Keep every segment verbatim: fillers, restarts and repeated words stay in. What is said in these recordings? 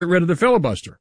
rid of the filibuster.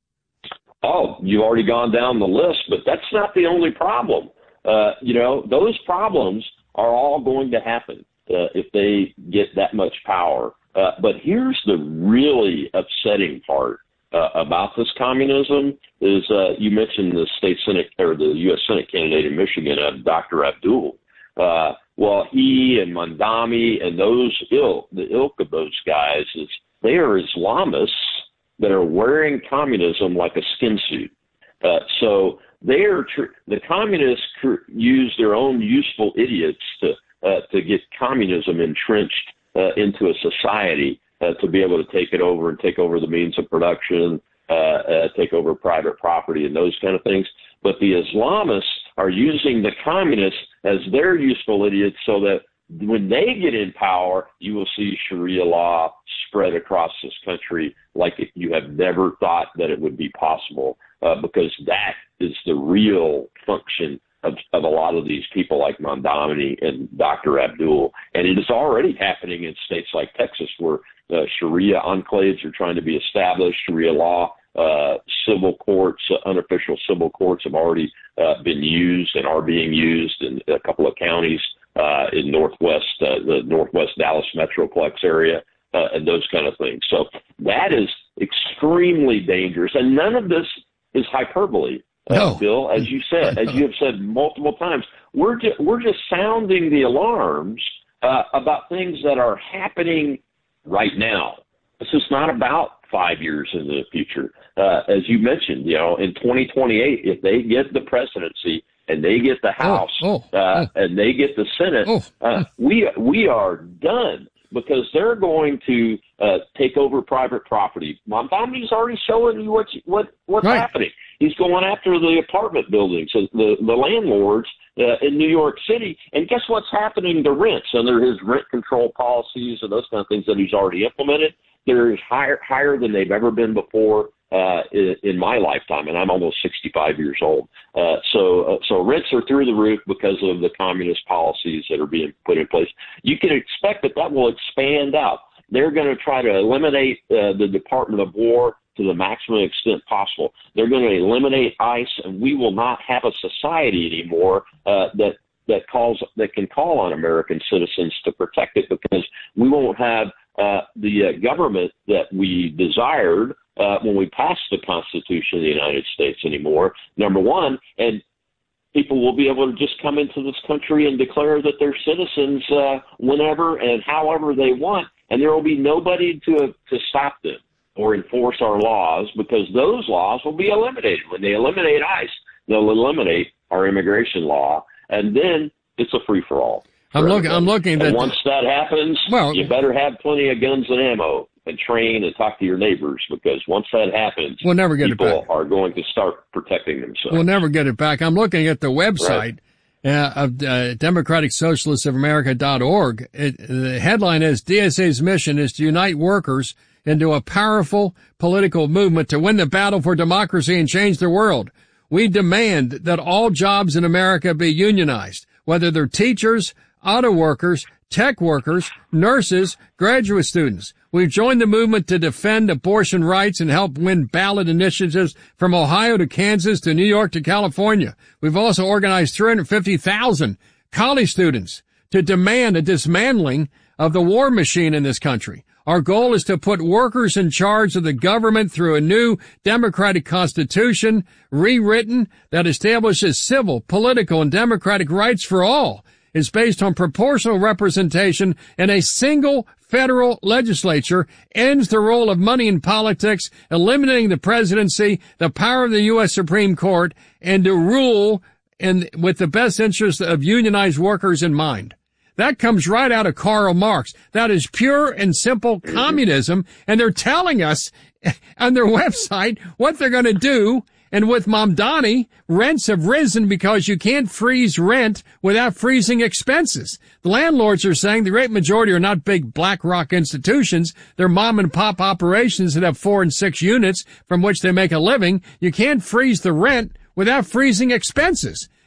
Oh, you've already gone down the list, but that's not the only problem. Uh, you know, those problems are all going to happen uh, if they get that much power. Uh, but here's the really upsetting part uh, about this communism is uh, you mentioned the state Senate or the U S Senate candidate in Michigan, uh, Doctor Abdul. Uh, well, he and Mamdani and those ilk, the ilk of those guys, is they are Islamists that are wearing communism like a skin suit. Uh, so they are tr- the communists tr- use their own useful idiots to uh, to get communism entrenched uh, into a society uh, to be able to take it over and take over the means of production, uh, uh, take over private property and those kind of things. But the Islamists are using the communists as their useful idiots so that when they get in power, you will see Sharia law spread across this country like you have never thought that it would be possible, uh, because that is the real function of, of a lot of these people like Mamdani and Doctor Abdul. And it is already happening in states like Texas where uh, Sharia enclaves are trying to be established, Sharia law. Uh, civil courts, uh, unofficial civil courts have already uh, been used and are being used in a couple of counties uh, in Northwest, uh, the Northwest Dallas Metroplex area, uh, and those kind of things. So that is extremely dangerous. And none of this is hyperbole, uh, no. Bill, as you said, as you have said multiple times. We're just, we're just sounding the alarms uh, about things that are happening right now. This is not about five years into the future. Uh, as you mentioned, you know, in twenty twenty-eight, if they get the presidency and they get the House oh, oh, uh, oh. and they get the Senate, oh, uh, we we are done because they're going to uh, take over private property. Mamdani's already showing you what's, what what's right. happening. He's going after the apartment buildings, the the landlords uh, in New York City, and guess what's happening to rents under his rent control policies and those kind of things that he's already implemented. They're higher higher than they've ever been before uh, in, in my lifetime, and I'm almost sixty-five years old. Uh, so uh, so rents are through the roof because of the communist policies that are being put in place. You can expect that that will expand out. They're going to try to eliminate uh, the Department of War to the maximum extent possible. They're going to eliminate ICE, and we will not have a society anymore uh, that that calls that can call on American citizens to protect it, because we won't have uh, the uh, government that we desired uh, when we passed the Constitution of the United States anymore, number one, and people will be able to just come into this country and declare that they're citizens uh, whenever and however they want, and there will be nobody to to stop them or enforce our laws, because those laws will be eliminated. When they eliminate ICE, they'll eliminate our immigration law, and then it's a free-for-all. I'm looking. I'm looking. And that once that happens, well, you better have plenty of guns and ammo, and train and talk to your neighbors, because once that happens, we'll never get people it back. are going to start protecting themselves. We'll never get it back. I'm looking at the website right. uh, of uh, Democratic Socialists of America dot org. It, the headline is D S A's mission is to unite workers into a powerful political movement to win the battle for democracy and change the world. We demand that all jobs in America be unionized, whether they're teachers, auto workers, tech workers, nurses, graduate students. We've joined the movement to defend abortion rights and help win ballot initiatives from Ohio to Kansas to New York to California. We've also organized three hundred fifty thousand college students to demand a dismantling of the war machine in this country. Our goal is to put workers in charge of the government through a new democratic constitution, rewritten, that establishes civil, political, and democratic rights for all. It's based on proportional representation in a single federal legislature, ends the role of money in politics, eliminating the presidency, the power of the U S Supreme Court, and to rule in, with the best interest of unionized workers in mind. That comes right out of Karl Marx. That is pure and simple communism, and they're telling us on their website what they're going to do. And with Mamdani, rents have risen because you can't freeze rent without freezing expenses. The landlords are saying the great majority are not big BlackRock institutions. They're mom and pop operations that have four and six units from which they make a living. You can't freeze the rent without freezing expenses.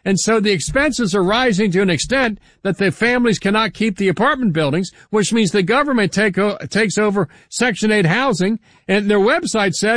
And so the expenses are rising to an extent that the families cannot keep the apartment buildings, which means the government take o- takes over Section eight housing, and their website says